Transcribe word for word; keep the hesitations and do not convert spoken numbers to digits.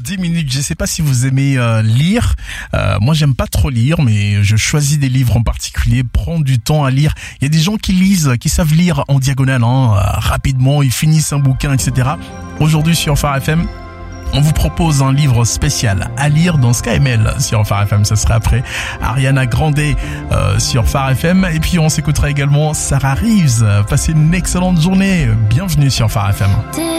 dix minutes. Je sais pas si vous aimez euh, lire. Euh, moi, j'aime pas trop lire, mais je choisis des livres en particulier. Prends du temps à lire. Il y a des gens qui lisent, qui savent lire en diagonale, hein, euh, rapidement. Ils finissent un bouquin, et cetera. Aujourd'hui sur Phare F M, on vous propose un livre spécial à lire dans Sky M L sur Phare F M. Ça sera après Ariana Grande euh, sur Phare F M. Et puis on s'écoutera également Sarah Reeves. Passez une excellente journée. Bienvenue sur Phare F M.